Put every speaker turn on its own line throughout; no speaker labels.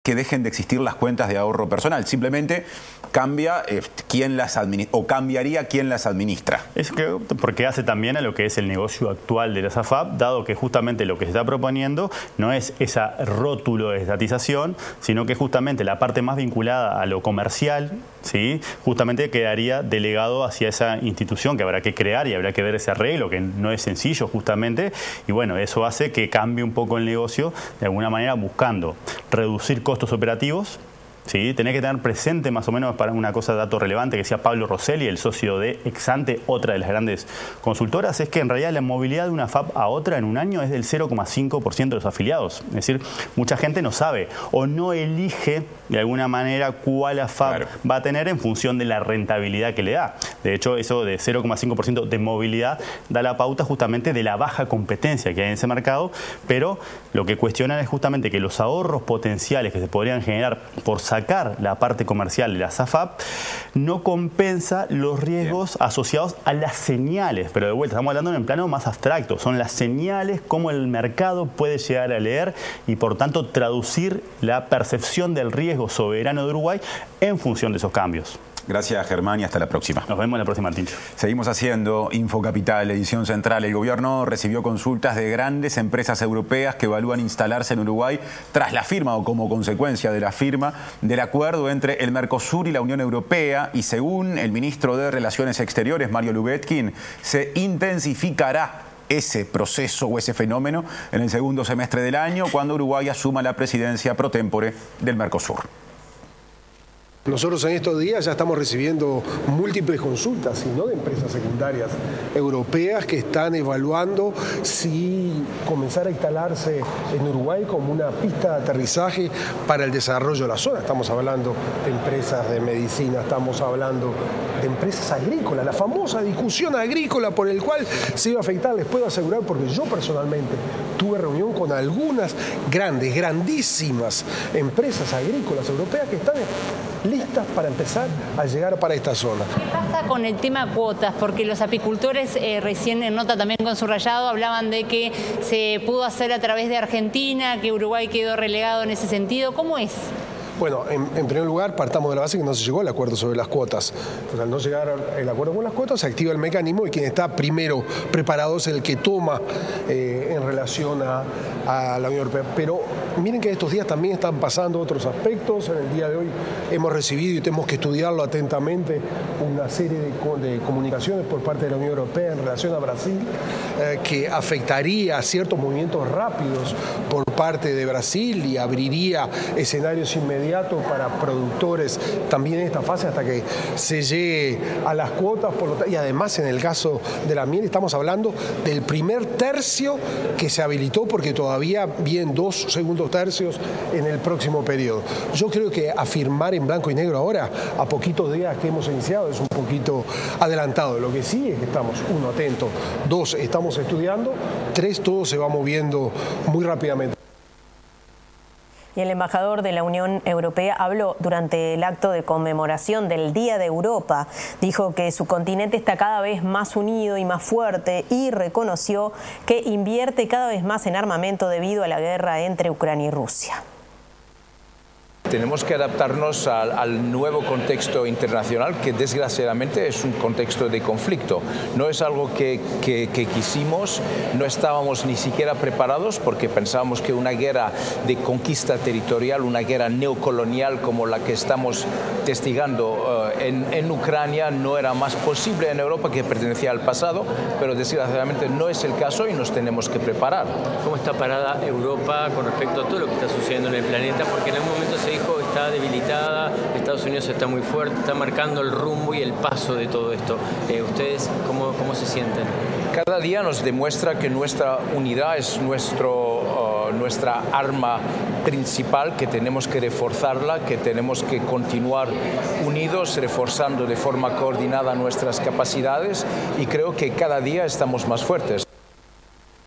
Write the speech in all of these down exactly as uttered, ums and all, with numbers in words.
que dejen de existir las cuentas de ahorro personal, simplemente cambia eh, quién las administra, o cambiaría quién las administra.
Es que porque hace también a lo que es el negocio actual de la SAFAP, dado que justamente lo que se está proponiendo no es esa rótulo de estatización, sino que justamente la parte más vinculada a lo comercial, ¿sí?, justamente quedaría delegado hacia esa institución que habrá que crear y habrá que ver ese arreglo, que no es sencillo justamente, y bueno, eso hace que cambie un poco el negocio de alguna manera buscando reducir costos operativos. Sí, tenés que tener presente más o menos para una cosa, dato relevante que decía Pablo Rosselli, el socio de Exante, otra de las grandes consultoras, es que en realidad la movilidad de una F A P a otra en un año es del cero coma cinco por ciento de los afiliados. Es decir, mucha gente no sabe o no elige de alguna manera cuál F A P claro. va a tener en función de la rentabilidad que le da. De hecho, eso de cero coma cinco por ciento de movilidad da la pauta justamente de la baja competencia que hay en ese mercado, pero lo que cuestionan es justamente que los ahorros potenciales que se podrían generar por sacar la parte comercial de la SAFAP no compensa los riesgos Bien. asociados a las señales. Pero de vuelta, estamos hablando en el plano más abstracto. Son las señales, cómo el mercado puede llegar a leer y por tanto traducir la percepción del riesgo soberano de Uruguay en función de esos cambios.
Gracias, Germán, y hasta la próxima.
Nos vemos en la próxima, Tincho.
Seguimos haciendo Info Capital, edición central. El gobierno recibió consultas de grandes empresas europeas que evalúan instalarse en Uruguay tras la firma o como consecuencia de la firma del acuerdo entre el Mercosur y la Unión Europea. Y según el ministro de Relaciones Exteriores, Mario Lubetkin, se intensificará ese proceso o ese fenómeno en el segundo semestre del año, cuando Uruguay asuma la presidencia pro tempore del Mercosur.
Nosotros en estos días ya estamos recibiendo múltiples consultas, y no de empresas secundarias europeas que están evaluando si comenzar a instalarse en Uruguay como una pista de aterrizaje para el desarrollo de la zona. Estamos hablando de empresas de medicina, estamos hablando de empresas agrícolas, la famosa discusión agrícola por el cual se iba a afectar. Les puedo asegurar, porque yo personalmente tuve reunión con algunas grandes, grandísimas empresas agrícolas europeas que están listas para empezar a llegar para esta zona.
¿Qué pasa con el tema cuotas? Porque los apicultores, eh, recién en nota también con Subrayado, hablaban de que se pudo hacer a través de Argentina, que Uruguay quedó relegado en ese sentido. ¿Cómo es?
Bueno, en, en primer lugar, partamos de la base que no se llegó al acuerdo sobre las cuotas. Entonces, al no llegar el acuerdo con las cuotas, se activa el mecanismo y quien está primero preparado es el que toma eh, en relación a, a la Unión Europea. Pero miren que estos días también están pasando otros aspectos. En el día de hoy hemos recibido, y tenemos que estudiarlo atentamente, una serie de, de comunicaciones por parte de la Unión Europea en relación a Brasil, eh, que afectaría ciertos movimientos rápidos por parte de Brasil y abriría escenarios inmediatos para productores también en esta fase hasta que se llegue a las cuotas. Por lo y además, en el caso de la miel, estamos hablando del primer tercio que se habilitó, porque todavía vienen dos segundos tercios en el próximo periodo. Yo creo que afirmar en blanco y negro ahora, a poquitos días que hemos iniciado, es un poquito adelantado. Lo que sí es que estamos, uno, atentos, dos, estamos estudiando, tres, todo se va moviendo muy rápidamente.
Y el embajador de la Unión Europea habló durante el acto de conmemoración del Día de Europa. Dijo que su continente está cada vez más unido y más fuerte, y reconoció que invierte cada vez más en armamento debido a la guerra entre Ucrania y Rusia.
Tenemos que adaptarnos al, al nuevo contexto internacional, que desgraciadamente es un contexto de conflicto. No es algo que, que, que quisimos, no estábamos ni siquiera preparados, porque pensábamos que una guerra de conquista territorial, una guerra neocolonial como la que estamos testigando uh, en, en Ucrania, no era más posible en Europa, que pertenecía al pasado, pero desgraciadamente no es el caso y nos tenemos que preparar.
¿Cómo está parada Europa con respecto a todo lo que está sucediendo en el planeta? Porque en algún momento se dijo está debilitada, Estados Unidos está muy fuerte, está marcando el rumbo y el paso de todo esto. Eh, ¿Ustedes cómo, cómo se sienten?
Cada día nos demuestra que nuestra unidad es nuestro, uh, nuestra arma principal, que tenemos que reforzarla, que tenemos que continuar unidos, reforzando de forma coordinada nuestras capacidades, y creo que cada día estamos más fuertes.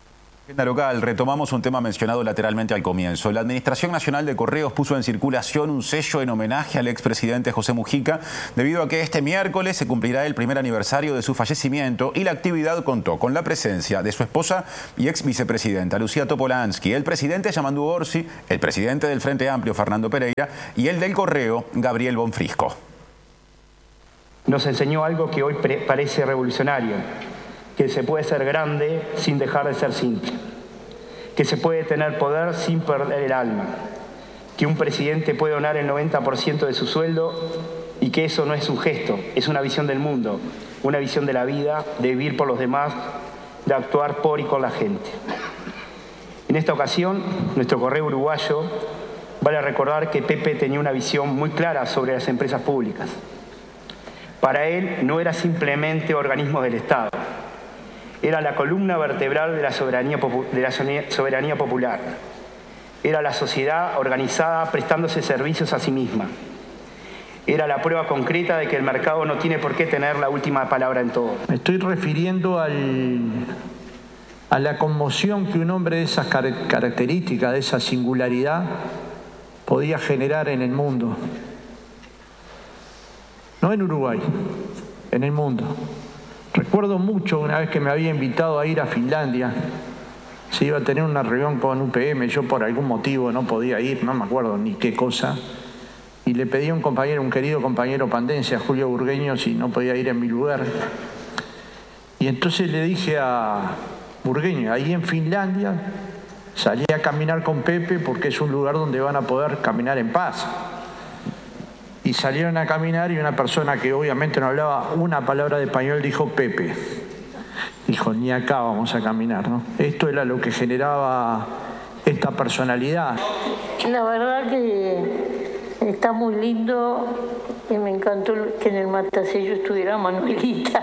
En la local, retomamos un tema mencionado lateralmente al comienzo. La Administración Nacional de Correos puso en circulación un sello en homenaje al expresidente José Mujica, debido a que este miércoles se cumplirá el primer aniversario de su fallecimiento y la actividad contó con la presencia de su esposa y ex vicepresidenta Lucía Topolansky, el presidente Yamandu Orsi, el presidente del Frente Amplio Fernando Pereira y el del Correo Gabriel Bonfrisco.
Nos enseñó algo que hoy parece revolucionario, que se puede ser grande sin dejar de ser simple, que se puede tener poder sin perder el alma, que un presidente puede donar el noventa por ciento de su sueldo y que eso no es un gesto, es una visión del mundo, una visión de la vida, de vivir por los demás, de actuar por y con la gente. En esta ocasión, nuestro Correo uruguayo vale recordar que Pepe tenía una visión muy clara sobre las empresas públicas. Para él no era simplemente organismos del Estado, era la columna vertebral de la soberanía, de la soberanía popular. Era la sociedad organizada prestándose servicios a sí misma. Era la prueba concreta de que el mercado no tiene por qué tener la última palabra en todo.
Me estoy refiriendo al, a la conmoción que un hombre de esas car- características, de esa singularidad, podía generar en el mundo. No en Uruguay, en el mundo. Recuerdo mucho una vez que me había invitado a ir a Finlandia, se iba a tener una reunión con U P M, yo por algún motivo no podía ir, no me acuerdo ni qué cosa, y le pedí a un compañero, un querido compañero pandense, a Julio Burgueño, si no podía ir en mi lugar. Y entonces le dije a Burgueño, ahí en Finlandia, salí a caminar con Pepe porque es un lugar donde van a poder caminar en paz. Y salieron a caminar y una persona que obviamente no hablaba una palabra de español dijo Pepe. Dijo, ni acá vamos a caminar, ¿no? Esto era lo que generaba esta personalidad.
La verdad que está muy lindo y me encantó que en el matasello estuviera Manuelita.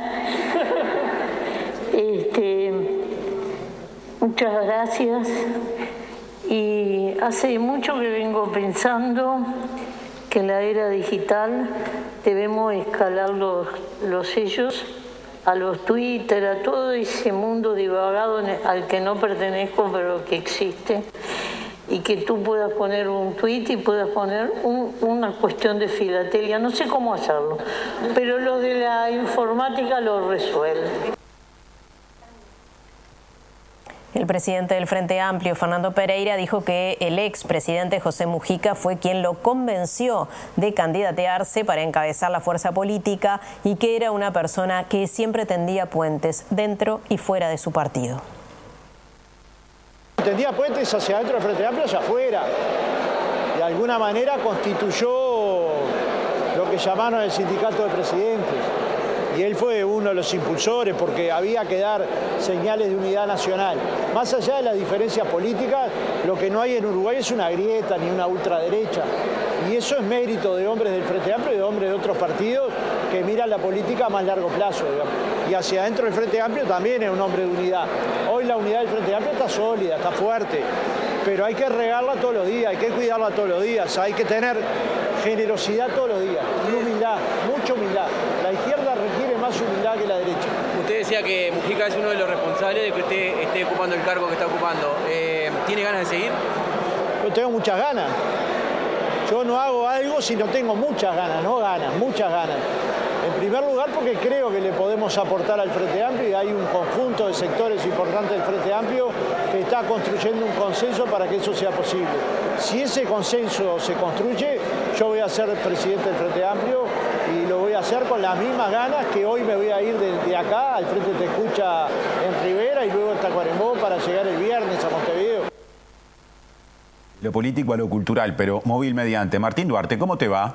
Este, muchas gracias. Y hace mucho que vengo pensando que en la era digital debemos escalar los, los sellos a los Twitter, a todo ese mundo divagado al que no pertenezco pero que existe, y que tú puedas poner un tweet y puedas poner un, una cuestión de filatelia, no sé cómo hacerlo, pero lo de la informática lo resuelve.
El presidente del Frente Amplio, Fernando Pereira, dijo que el expresidente José Mujica fue quien lo convenció de candidatearse para encabezar la fuerza política y que era una persona que siempre tendía puentes dentro y fuera de su partido.
Tendía puentes hacia adentro del Frente Amplio, hacia afuera. De alguna manera constituyó lo que llamaron el sindicato de presidentes. Y él fue uno de los impulsores porque había que dar señales de unidad nacional. Más allá de las diferencias políticas, lo que no hay en Uruguay es una grieta ni una ultraderecha. Y eso es mérito de hombres del Frente Amplio y de hombres de otros partidos que miran la política a más largo plazo, digamos. Y hacia adentro del Frente Amplio también es un hombre de unidad. Hoy la unidad del Frente Amplio está sólida, está fuerte, pero hay que regarla todos los días, hay que cuidarla todos los días, hay que tener generosidad todos los días y humildad, mucha humildad. La izquierda requiere más humildad que la derecha.
Usted decía que Mujica es uno de los responsables de que usted esté ocupando el cargo que está ocupando. Eh, ¿Tiene ganas de seguir?
Yo tengo muchas ganas. Yo no hago algo si no tengo muchas ganas, no ganas, muchas ganas. En primer lugar porque creo que le podemos aportar al Frente Amplio y hay un conjunto de sectores importantes del Frente Amplio que está construyendo un consenso para que eso sea posible. Si ese consenso se construye, yo voy a ser presidente del Frente Amplio y lo voy a hacer con las mismas ganas que hoy me voy a ir de, de acá al Frente Te Escucha en Rivera y luego hasta Tacuarembó para llegar el viernes a Montevideo.
Lo político a lo cultural, pero móvil mediante. Martín Duarte, ¿cómo te va?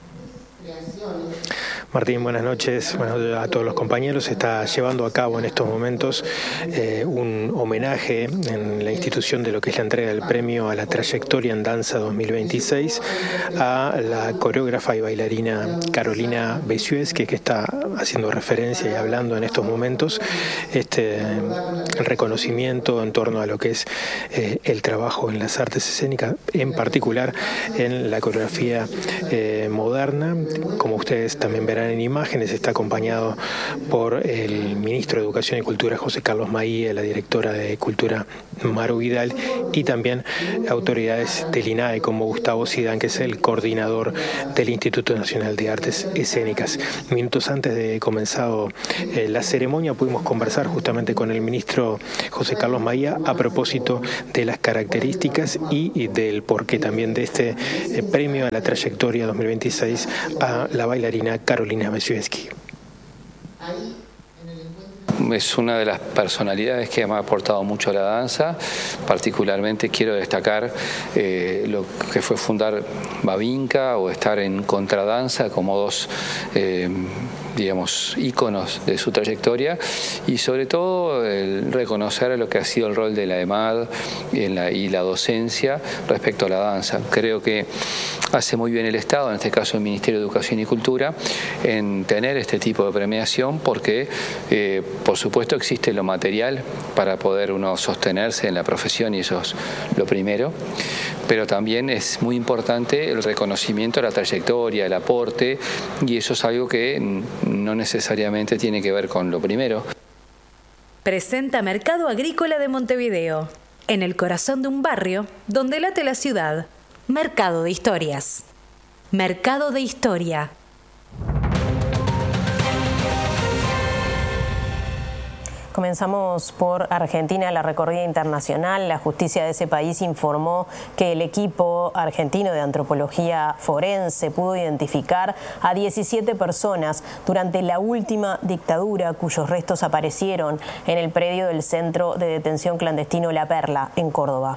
Martín, buenas noches. Bueno, a todos los compañeros. Se está llevando a cabo en estos momentos eh, un homenaje en la institución de lo que es la entrega del premio a la trayectoria en danza dos mil veintiséis a la coreógrafa y bailarina Carolina Besiues, que, que está haciendo referencia y hablando en estos momentos este el reconocimiento en torno a lo que es eh, el trabajo en las artes escénicas, en particular en la coreografía eh, moderna. Como ustedes también verán verán en imágenes, está acompañado por el ministro de Educación y Cultura, José Carlos Maía, la directora de Cultura, Maru Vidal, y también autoridades del I N A E como Gustavo Zidane, que es el coordinador del Instituto Nacional de Artes Escénicas. Minutos antes de comenzado eh, la ceremonia pudimos conversar justamente con el ministro José Carlos Maía a propósito de las características y, y del porqué también de este eh, premio a la trayectoria dos mil veintiséis a la bailarina Carolina Besueski.
Es una de las personalidades que me ha aportado mucho a la danza. Particularmente quiero destacar eh, lo que fue fundar Babinka o estar en Contradanza como dos eh, digamos, íconos de su trayectoria, y sobre todo el reconocer lo que ha sido el rol de la EMAD en la, y la docencia respecto a la danza. Creo que hace muy bien el Estado, en este caso el Ministerio de Educación y Cultura, en tener este tipo de premiación, porque eh, por supuesto existe lo material para poder uno sostenerse en la profesión, y eso es lo primero, pero también es muy importante el reconocimiento a la trayectoria, el aporte, y eso es algo que no necesariamente tiene que ver con lo primero.
Presenta Mercado Agrícola de Montevideo, en el corazón de un barrio donde late la ciudad. Mercado de Historias. Mercado de Historia.
Comenzamos por Argentina, la recorrida internacional. La justicia de ese país informó que el equipo argentino de antropología forense pudo identificar a diecisiete personas durante la última dictadura cuyos restos aparecieron en el predio del centro de detención clandestino La Perla, en Córdoba.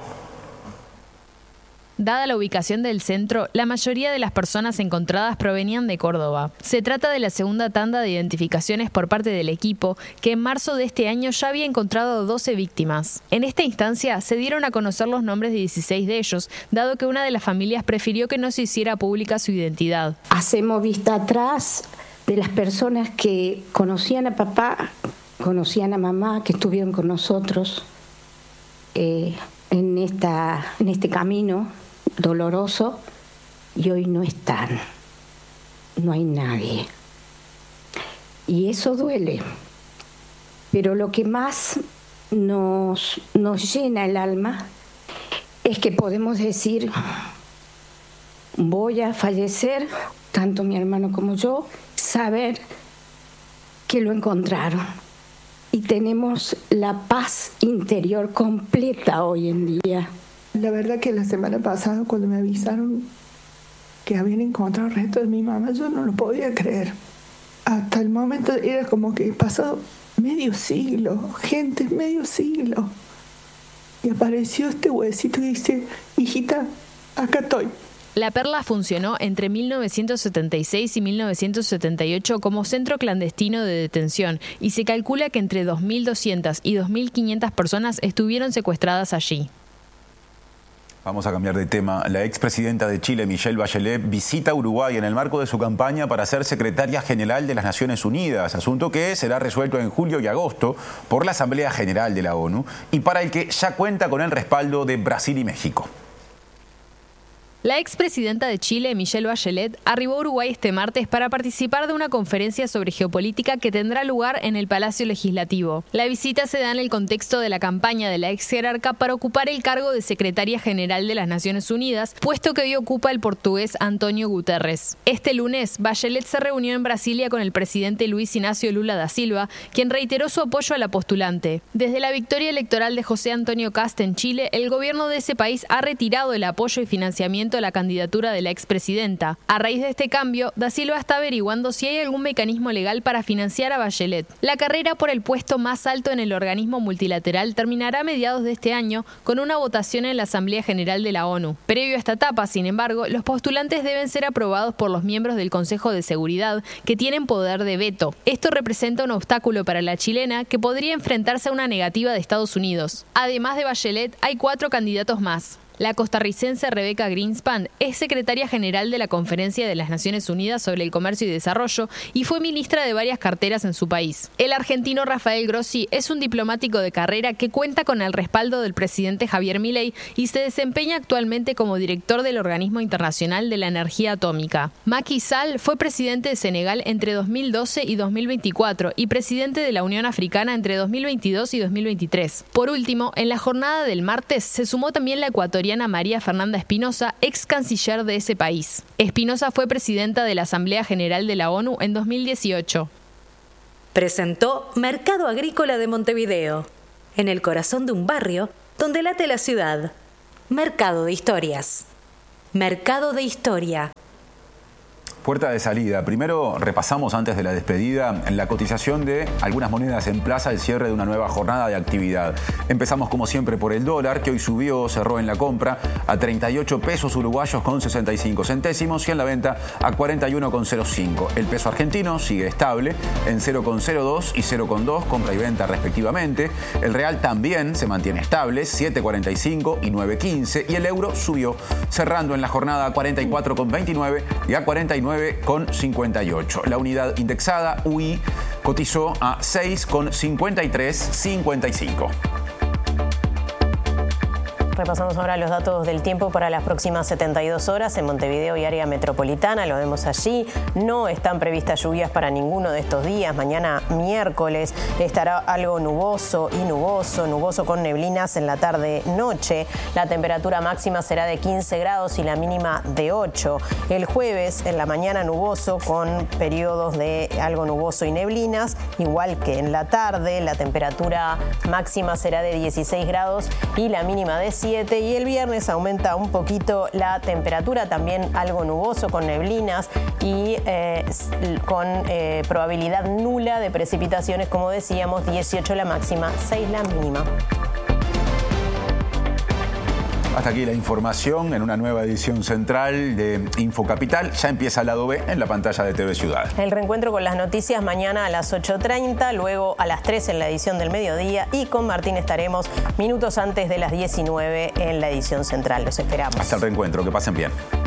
Dada la ubicación del centro, la mayoría de las personas encontradas provenían de Córdoba. Se trata de la segunda tanda de identificaciones por parte del equipo, que en marzo de este año ya había encontrado doce víctimas. En esta instancia se dieron a conocer los nombres de dieciséis de ellos, dado que una de las familias prefirió que no se hiciera pública su identidad.
Hacemos vista atrás de las personas que conocían a papá, conocían a mamá, que estuvieron con nosotros eh, en, esta, en este camino doloroso, y hoy no están, no hay nadie, y eso duele, pero lo que más nos, nos llena el alma es que podemos decir: voy a fallecer, tanto mi hermano como yo, saber que lo encontraron, y tenemos la paz interior completa hoy en día.
La verdad que la semana pasada, cuando me avisaron que habían encontrado el resto de mi mamá, yo no lo podía creer. Hasta el momento era como que pasó medio siglo, gente, medio siglo. Y apareció este huesito y dice: hijita, acá estoy.
La Perla funcionó entre mil novecientos setenta y seis y mil novecientos setenta y ocho como centro clandestino de detención, y se calcula que entre dos mil doscientas y dos mil quinientas personas estuvieron secuestradas allí.
Vamos a cambiar de tema. La expresidenta de Chile, Michelle Bachelet, visita Uruguay en el marco de su campaña para ser secretaria general de las Naciones Unidas, asunto que será resuelto en julio y agosto por la Asamblea General de la ONU y para el que ya cuenta con el respaldo de Brasil y México.
La expresidenta de Chile, Michelle Bachelet, arribó a Uruguay este martes para participar de una conferencia sobre geopolítica que tendrá lugar en el Palacio Legislativo. La visita se da en el contexto de la campaña de la ex jerarca para ocupar el cargo de secretaria general de las Naciones Unidas, puesto que hoy ocupa el portugués Antonio Guterres. Este lunes, Bachelet se reunió en Brasilia con el presidente Luis Ignacio Lula da Silva, quien reiteró su apoyo a la postulante. Desde la victoria electoral de José Antonio Kast en Chile, el gobierno de ese país ha retirado el apoyo y financiamiento a la candidatura de la expresidenta. A raíz de este cambio, da Silva está averiguando si hay algún mecanismo legal para financiar a Bachelet. La carrera por el puesto más alto en el organismo multilateral terminará a mediados de este año con una votación en la Asamblea General de la ONU. Previo a esta etapa, sin embargo, los postulantes deben ser aprobados por los miembros del Consejo de Seguridad, que tienen poder de veto. Esto representa un obstáculo para la chilena, que podría enfrentarse a una negativa de Estados Unidos. Además de Bachelet, hay cuatro candidatos más. La costarricense Rebecca Greenspan es secretaria general de la Conferencia de las Naciones Unidas sobre el Comercio y Desarrollo y fue ministra de varias carteras en su país. El argentino Rafael Grossi es un diplomático de carrera que cuenta con el respaldo del presidente Javier Milei y se desempeña actualmente como director del Organismo Internacional de la Energía Atómica. Macky Sall fue presidente de Senegal entre dos mil doce y dos mil veinticuatro y presidente de la Unión Africana entre dos mil veintidós y dos mil veintitrés. Por último, en la jornada del martes se sumó también la ecuatoriana María Fernanda Espinosa, ex canciller de ese país. Espinosa fue presidenta de la Asamblea General de la ONU en dos mil dieciocho.
Presentó Mercado Agrícola de Montevideo, en el corazón de un barrio donde late la ciudad. Mercado de Historias. Mercado de Historia.
Puerta de salida. Primero repasamos antes de la despedida la cotización de algunas monedas en plaza al cierre de una nueva jornada de actividad. Empezamos como siempre por el dólar, que hoy subió, cerró en la compra a treinta y ocho pesos uruguayos con sesenta y cinco centésimos y en la venta a cuarenta y uno con cero cinco. El peso argentino sigue estable en cero con cero dos y cero con dos, compra y venta respectivamente. El real también se mantiene estable, siete cuarenta y cinco y nueve quince. Y el euro subió, cerrando en la jornada a cuarenta y cuatro con veintinueve y a cuarenta y nueve con cincuenta y ocho. La unidad indexada U I cotizó a seis con cincuenta y tres cincuenta y cinco.
Repasamos ahora los datos del tiempo para las próximas setenta y dos horas en Montevideo y área metropolitana. Lo vemos allí. No están previstas lluvias para ninguno de estos días. Mañana miércoles estará algo nuboso y nuboso, nuboso con neblinas en la tarde-noche. La temperatura máxima será de quince grados y la mínima de ocho. El jueves en la mañana nuboso con periodos de algo nuboso y neblinas. Igual que en la tarde, la temperatura máxima será de dieciséis grados y la mínima de siete. Y el viernes aumenta un poquito la temperatura, también algo nuboso con neblinas y eh, con eh, probabilidad nula de precipitaciones, como decíamos, dieciocho la máxima, seis la mínima.
Hasta aquí la información en una nueva edición central de Infocapital. Ya empieza el lado B en la pantalla de T V Ciudad.
El reencuentro con las noticias mañana a las ocho treinta, luego a las tres en la edición del mediodía y con Martín estaremos minutos antes de las diecinueve en la edición central. Los esperamos.
Hasta el reencuentro, que pasen bien.